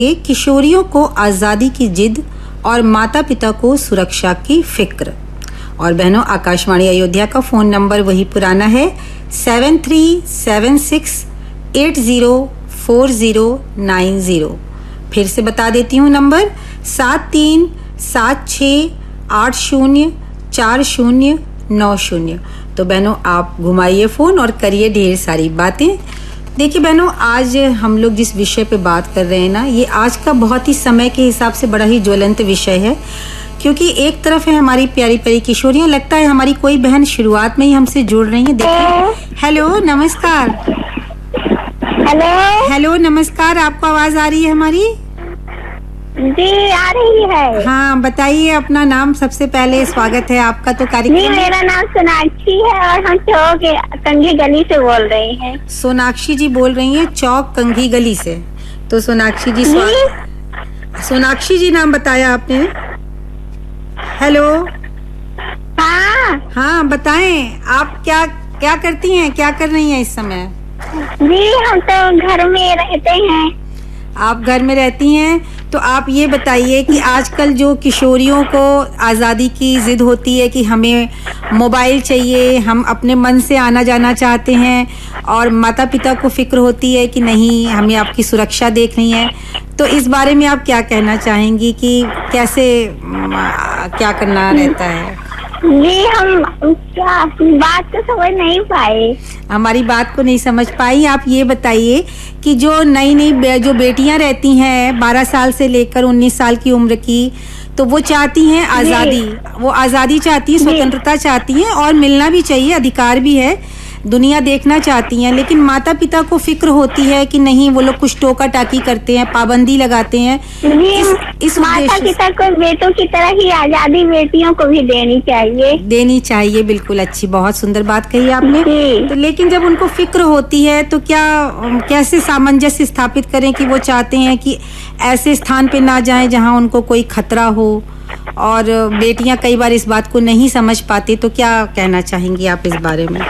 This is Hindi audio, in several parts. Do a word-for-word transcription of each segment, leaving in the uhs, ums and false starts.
ये किशोरियों को आज़ादी की जिद और माता पिता को सुरक्षा की फिक्र। और बहनों, आकाशवाणी अयोध्या का फोन नंबर वही पुराना है seven three seven six eight zero four zero nine zero. फिर से बता देती हूँ नंबर सात तीन सात छः आठ शून्य चार शून्य नौ शून्य। तो बहनों, आप घुमाइए फोन और करिए ढेर सारी बातें। देखिए बहनों, आज हम लोग जिस विषय पे बात कर रहे हैं ना, ये आज का बहुत ही समय के हिसाब से बड़ा ही ज्वलंत विषय है, क्योंकि एक तरफ है हमारी प्यारी प्यारी किशोरियां, लगता है हमारी कोई बहन शुरुआत में ही हमसे जुड़ रही है। देखिए, हेलो नमस्कार। हेलो हेलो नमस्कार, आपको आवाज आ रही है हमारी? जी आ रही है। हाँ, बताइए अपना नाम। सबसे पहले स्वागत है आपका तो कार्यक्रम। जी, मेरा नाम सोनाक्षी है और हम चौक कंघी गली से बोल रहे हैं। सोनाक्षी जी बोल रही हैं चौक कंघी गली से। तो सोनाक्षी जी स्वागत। सोनाक्षी जी नाम बताया आपने। हेलो। हाँ हाँ, बताएं आप क्या क्या करती हैं, क्या कर रही हैं इस समय? जी, हम तो घर में रहते हैं। आप घर में रहती हैं, तो आप ये बताइए कि आजकल जो किशोरियों को आज़ादी की जिद होती है कि हमें मोबाइल चाहिए, हम अपने मन से आना जाना चाहते हैं, और माता पिता को फिक्र होती है कि नहीं, हमें आपकी सुरक्षा देखनी है, तो इस बारे में आप क्या कहना चाहेंगी कि कैसे क्या करना रहता है? जी, हम क्या बात तो समझ नहीं पाए। हमारी बात को नहीं समझ पाई। आप ये बताइए कि जो नई नई जो बेटियां रहती हैं बारह साल से लेकर उन्नीस साल की उम्र की, तो वो चाहती हैं आज़ादी, वो आज़ादी चाहती है, स्वतंत्रता चाहती हैं, और मिलना भी चाहिए, अधिकार भी है, दुनिया देखना चाहती हैं, लेकिन माता पिता को फिक्र होती है कि नहीं, वो लोग कुछ टोका टाकी करते हैं, पाबंदी लगाते हैं। इस, इस माता पिता को बेटों की तरह ही आज़ादी बेटियों को भी देनी चाहिए। देनी चाहिए, बिल्कुल अच्छी, बहुत सुंदर बात कही आपने। तो लेकिन जब उनको फिक्र होती है तो क्या कैसे सामंजस्य स्थापित करें कि वो चाहते हैं कि ऐसे स्थान पे ना जाएं जहां उनको कोई खतरा हो, और बेटियां कई बार इस बात को नहीं समझ पाती, तो क्या कहना चाहेंगी आप इस बारे में?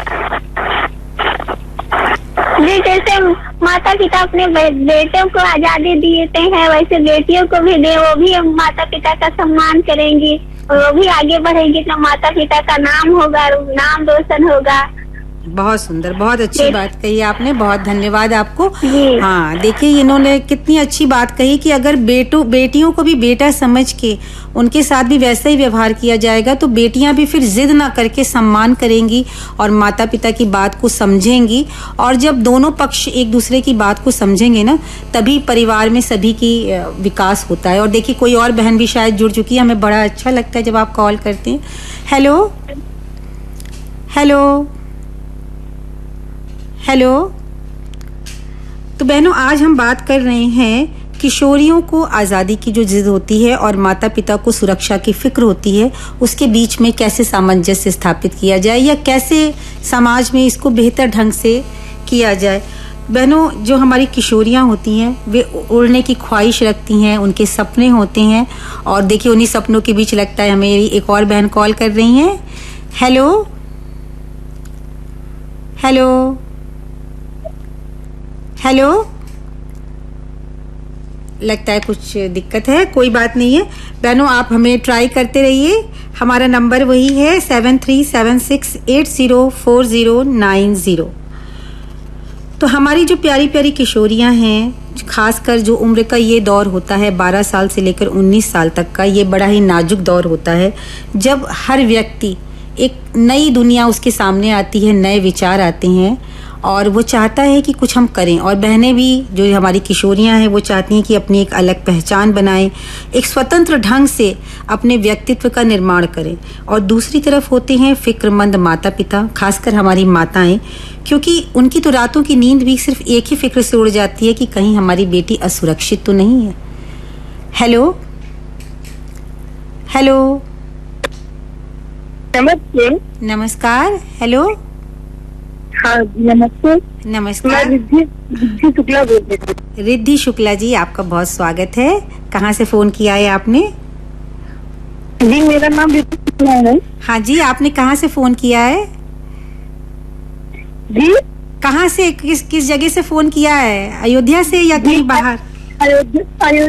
जी, जैसे माता पिता अपने बेटों को आजादी देते हैं, वैसे बेटियों को भी दे, वो भी माता पिता का सम्मान करेंगी और वो भी आगे बढ़ेंगी, तो माता पिता का नाम होगा, नाम रोशन होगा। बहुत सुंदर, बहुत अच्छी बात कही आपने, बहुत धन्यवाद आपको। हाँ, देखिए इन्होंने कितनी अच्छी बात कही कि अगर बेटों बेटियों को भी बेटा समझ के उनके साथ भी वैसा ही व्यवहार किया जाएगा, तो बेटियां भी फिर जिद ना करके सम्मान करेंगी और माता पिता की बात को समझेंगी। और जब दोनों पक्ष एक दूसरे की बात को समझेंगे ना, तभी परिवार में सभी की विकास होता है। और देखिए, कोई और बहन भी शायद जुड़ चुकी है, हमें बड़ा अच्छा लगता है जब आप कॉल करते हैं। Hello hello hello. तो बहनों, आज हम बात कर रहे हैं किशोरियों को आज़ादी की जो जिद होती है और माता पिता को सुरक्षा की फिक्र होती है, उसके बीच में कैसे सामंजस्य स्थापित किया जाए, या कैसे समाज में इसको बेहतर ढंग से किया जाए। बहनों, जो हमारी किशोरियां होती हैं, वे उड़ने की ख्वाहिश रखती हैं, उनके सपने होते हैं, और देखिए उन्हीं सपनों के बीच लगता है हमें एक और बहन कॉल कर रही हैं। Hello hello hello. लगता है कुछ दिक्कत है, कोई बात नहीं है बहनों, आप हमें ट्राई करते रहिए। हमारा नंबर वही है seven three seven six eight zero four zero nine zero. तो हमारी जो प्यारी प्यारी किशोरियां हैं, खासकर जो उम्र का ये दौर होता है बारह साल से लेकर उन्नीस साल तक का, ये बड़ा ही नाजुक दौर होता है, जब हर व्यक्ति एक नई दुनिया उसके सामने आती है, नए विचार आते हैं, और वो चाहता है कि कुछ हम करें। और बहनें भी, जो हमारी किशोरियां हैं, वो चाहती हैं कि अपनी एक अलग पहचान बनाएं, एक स्वतंत्र ढंग से अपने व्यक्तित्व का निर्माण करें। और दूसरी तरफ होते हैं फिक्रमंद माता पिता, खासकर हमारी माताएं, क्योंकि उनकी तो रातों की नींद भी सिर्फ एक ही फिक्र से उड़ जाती है कि कहीं हमारी बेटी असुरक्षित तो नहीं है। Hello hello. नमस्ते। नमस्कार। हेलो। हाँ, नमस्ते। नमस्कार। रिद्धि रिद्धि शुक्ला बोल रही हूँ। रिद्धि शुक्ला जी, आपका बहुत स्वागत है। कहाँ से फोन किया है आपने? जी, मेरा नाम रिद्धि शुक्ला है। हाँ जी, आपने कहाँ से फोन किया है? जी, कहाँ से, किस किस जगह से फोन किया है? अयोध्या से या कहीं बाहर? अयोध्या